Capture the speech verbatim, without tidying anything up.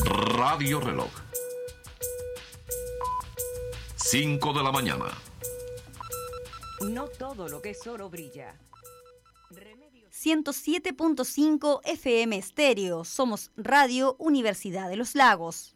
Radio Reloj. cinco de la mañana. No todo lo que es oro brilla. Remedio... ciento siete punto cinco F M Estéreo. Somos Radio Universidad de los Lagos.